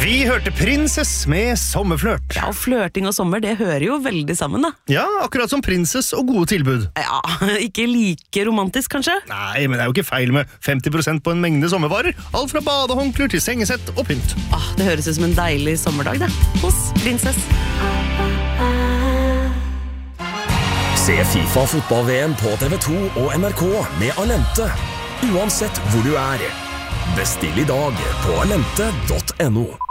Vi hørte Princess med sommerflørt. Ja, og flørting og sommer, det hører jo veldig sammen da. Ja, akkurat som Princess og gode tilbud. Ja, ikke like romantisk kanskje? Nei, men det er jo ikke feil med 50% på en mengde sommervarer. Alt fra badehåndklær til sengesett og pynt. Det høres ut som en deilig sommerdag det, hos Princess. Se FIFA fotball-VM på TV2 og NRK med Alente. Uansett hvor du er. Bestill i dag på alente.no.